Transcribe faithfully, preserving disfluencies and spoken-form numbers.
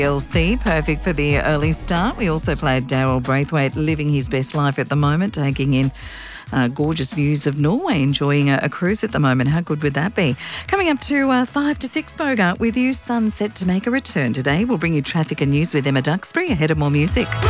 L C, perfect for the early start. We also played Daryl Braithwaite, living his best life at the moment, taking in uh, gorgeous views of Norway, enjoying a, a cruise at the moment. How good would that be? Coming up to uh, five to six, Bogart with you. Sun set to make a return today. We'll bring you traffic and news with Emma Duxbury ahead of more music.